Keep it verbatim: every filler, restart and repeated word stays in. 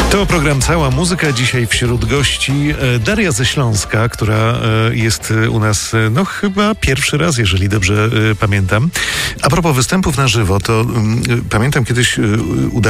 To program Cała Muzyka. Dzisiaj wśród gości Daria ze Śląska, która jest u nas no chyba pierwszy raz, jeżeli dobrze pamiętam. A propos występów na żywo, to pamiętam kiedyś udało